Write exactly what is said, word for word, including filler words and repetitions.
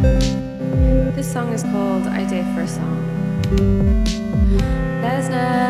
This song is called I Day for a Song. There's no